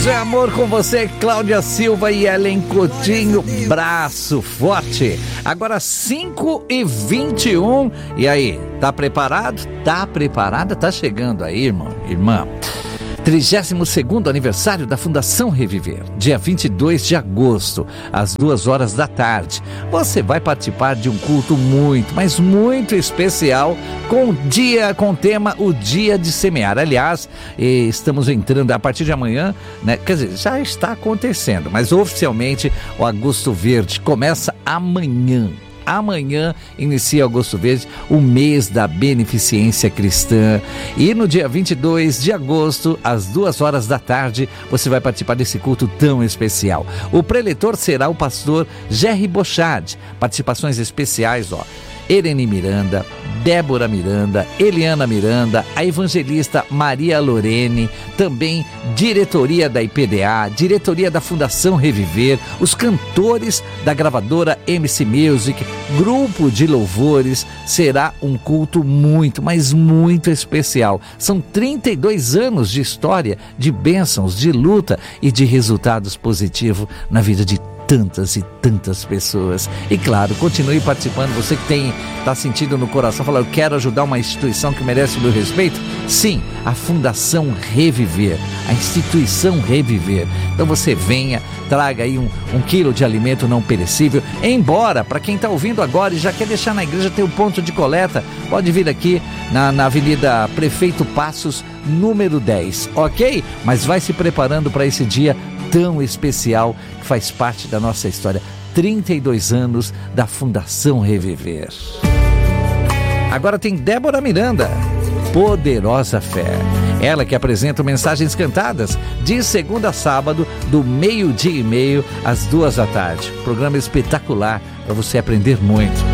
Deus é amor com você, Cláudia Silva e Ellen Coutinho, braço forte. Agora 5h21, e aí, tá preparado? Tá preparada? Tá chegando aí, irmã. 32º aniversário da Fundação Reviver, dia 22 de agosto, às 2 da tarde. Você vai participar de um culto muito, mas muito especial, com o tema O Dia de Semear. Aliás, estamos entrando a partir de amanhã, né? Quer dizer, já está acontecendo, mas oficialmente o Agosto Verde começa amanhã. Amanhã inicia Agosto Verde, o mês da beneficência cristã. E no dia 22 de agosto, às 2 da tarde, você vai participar desse culto tão especial. O preletor será o pastor Jerry Bochard. Participações especiais, Irene Miranda, Débora Miranda, Eliana Miranda, a evangelista Maria Lorene, também diretoria da IPDA, diretoria da Fundação Reviver, os cantores da gravadora MC Music, grupo de louvores. Será um culto muito, mas muito especial. São 32 anos de história, de bênçãos, de luta e de resultados positivos na vida de tantas e tantas pessoas. E claro, continue participando. Você que está sentindo no coração, falando, eu quero ajudar uma instituição que merece o meu respeito. Sim, a Fundação Reviver, a instituição Reviver. Então você venha, traga aí um quilo de alimento não perecível. Embora, para quem está ouvindo agora e já quer deixar na igreja, tem um ponto de coleta, pode vir aqui na Avenida Prefeito Passos, número 10, ok? Mas vai se preparando para esse dia tão especial que faz parte da nossa história. 32 anos da Fundação Reviver. Agora tem Débora Miranda, Poderosa Fé. Ela que apresenta mensagens cantadas de segunda a sábado, do 12:30 às 2 da tarde. Programa espetacular para você aprender muito.